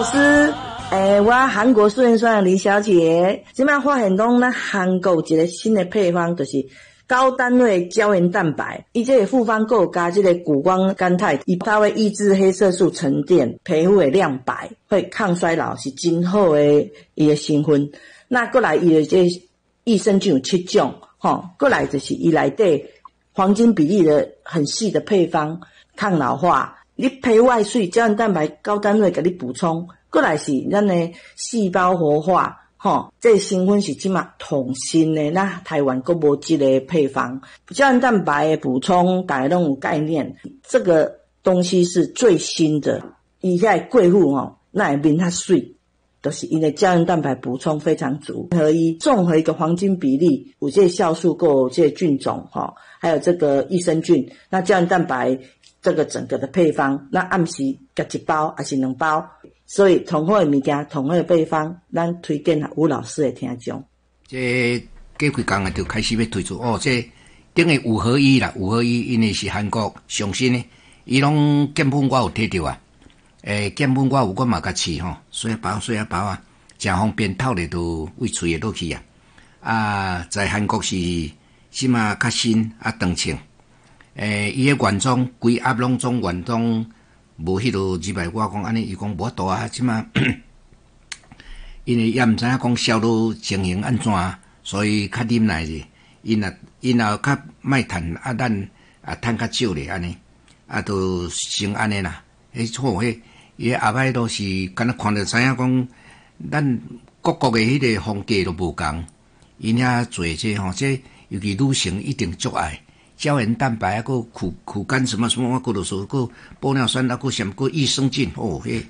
老师，我韩国素颜酸的李小姐，即摆发现讲咱韩国有一个新的配方，就是高单位胶原蛋白，伊这个复方还有加这个谷胱甘肽，它会抑制黑色素沉淀，皮肤会亮白，会抗衰老，是真好的伊的成分。那过来伊的这益生菌有7种，过来就是伊内底黄金比例的很细的配方，抗老化。你皮外水胶原蛋白高单位给你补充，过来是咱的细胞活化，这成分是即马统新的，那台湾还无这个配方。胶原蛋白的补充大家都有概念，这个东西是最新的，伊遐贵妇那会面较水，就是因为胶原蛋白补充非常足，综合一个黄金比例，有这酵素，还有这菌种，还有这个益生菌，那胶原蛋白这个整个的配方，那暗时加1包还是2包，所以同好的物件，同好的配方，咱推荐吴老师的听众。 这过几工就开始要推出这等于5合1啦，5合1因为是韩国上新的，伊拢根本我有摕到啊，根本我嘛甲试水包啊，真方便透咧都胃喙会落去啊。在韩国是即嘛较新长青。伊个原装规盒拢总原装无迄落200，我讲安尼，伊讲无多啊，即嘛，因为也毋知影讲销路情形安怎，所以较忍耐者，因也较卖趁咱趁较少咧安尼，都先安尼啦。错伊后摆都是敢若看着知影讲，咱各国诶迄个风格都无共，因遐做这尤其女性一定足爱。胶原蛋白啊，个苦甘什么什么，我过多说个玻尿酸啊，个什么个益生菌迄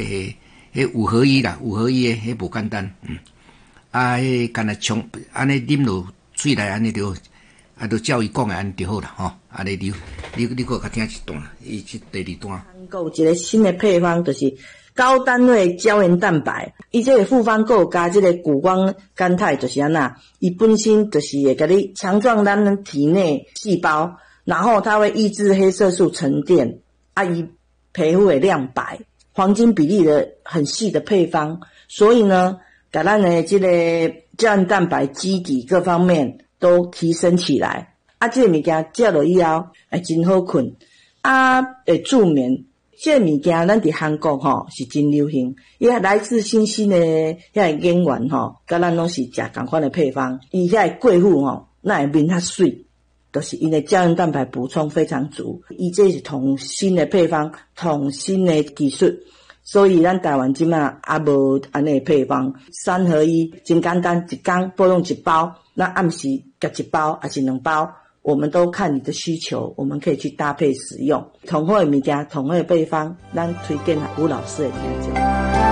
5合1啦，5合1诶，迄无简单，迄干那冲安尼啉落喙内安尼就就照伊讲诶安尼就好啦，安尼你个较听一段，伊即第2段。 韩国有一个新的配方，就是高单位胶原蛋白，伊这个复方还有加这个谷胱甘肽，就是安那，伊本身就是会给你强壮咱体内细胞，然后它会抑制黑色素沉淀，伊皮肤会亮白，黄金比例的很细的配方，所以呢，把咱的这个胶原蛋白基底各方面都提升起来，这个物件食落以后，真好困，会助眠。这个物件咱伫韩国是真流行，伊来自新兴的遐个演员甲咱拢是食同款的配方，伊遐个贵妇那会面较水，就是因为胶原蛋白补充非常足，伊这是同新的配方，同新的技术，所以咱台湾即马也无安尼配方，3合1，真简单，一天补用1包，那暗时加1包还是2包。我们都看你的需求，我们可以去搭配使用。同好的物件，同好的配方，咱推荐吴老师的听众。